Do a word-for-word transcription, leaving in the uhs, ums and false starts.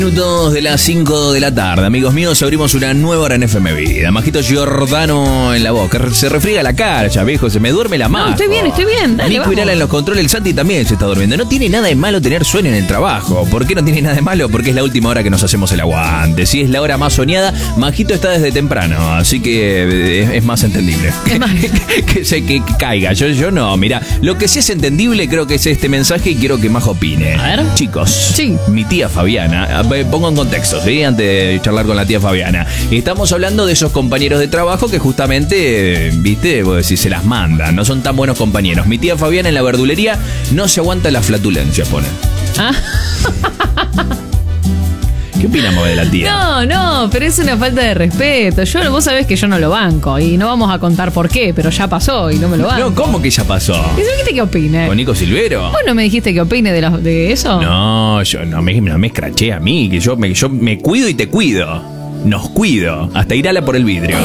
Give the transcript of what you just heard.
Minutos de las cinco de la tarde, amigos míos, abrimos una nueva hora en F M Vida. Majito Giordano en la boca, se refriega la cara ya, viejo, se me duerme la mano. No, estoy bien, estoy bien, dale, Nico Irala en los controles, el Santi también se está durmiendo. No tiene nada de malo tener sueño en el trabajo. ¿Por qué no tiene nada de malo? Porque es la última hora que nos hacemos el aguante. Si es la hora más soñada, Majito está desde temprano, así que es, es más entendible. Es más. que, que, se, que, que caiga, yo, yo no, mira, lo que sí es entendible creo que es este mensaje y quiero que Majo opine. A ver. Chicos, Sí. mi tía Fabiana, pongo en contexto, ¿sí? Antes de charlar con la tía Fabiana. Estamos hablando de esos compañeros de trabajo que justamente, viste, vos decís, se las mandan, no son tan buenos compañeros. Mi tía Fabiana en la verdulería no se aguanta la flatulencia, pone. Ah. ¿Qué opinamos de la tía? No, no, pero es una falta de respeto. Yo, vos sabés que yo no lo banco y no vamos a contar por qué, pero ya pasó y no me lo banco. No, ¿cómo que ya pasó? ¿Y me dijiste que opine? ¿Con Nico Silvero? ¿Vos no me dijiste que opine de, los, de eso? No, yo no me, no me escraché a mí, que yo me, yo me cuido y te cuido. Nos cuido. Hasta Irala por el vidrio.